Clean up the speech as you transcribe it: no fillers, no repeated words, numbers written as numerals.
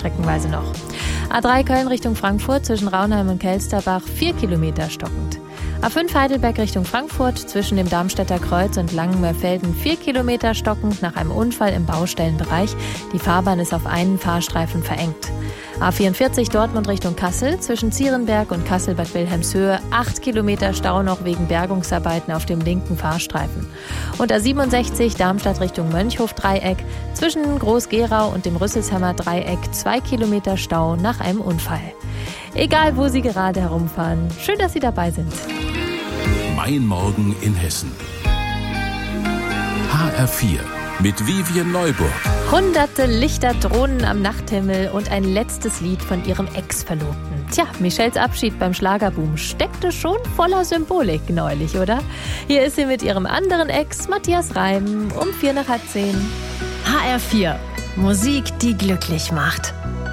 streckenweise noch. A3 Köln Richtung Frankfurt zwischen Raunheim und Kelsterbach 4 Kilometer stockend. A5 Heidelberg Richtung Frankfurt zwischen dem Darmstädter Kreuz und Langenmörfelden 4 Kilometer stockend nach einem Unfall im Baustellenbereich. Die Fahrbahn ist auf einen Fahrstreifen verengt. A44 Dortmund Richtung Kassel zwischen Zierenberg und Kassel-Bad Wilhelmshöhe 8 Kilometer Stau noch wegen Bergungsarbeiten auf dem linken Fahrstreifen. Und A67 Darmstadt Richtung Mönchhof-Dreieck zwischen Groß-Gerau und dem Rüsselshammer-Dreieck 2 Kilometer Stau nach einem Unfall. Egal, wo Sie gerade herumfahren, schön, dass Sie dabei sind. Mein Morgen in Hessen. HR4 mit Vivien Neuburg. Hunderte Lichter, Drohnen am Nachthimmel und ein letztes Lied von ihrem Ex-Verlobten. Tja, Michelles Abschied beim Schlagerboom steckte schon voller Symbolik neulich, oder? Hier ist sie mit ihrem anderen Ex, Matthias Reim, um 10:04. HR4. Musik, die glücklich macht.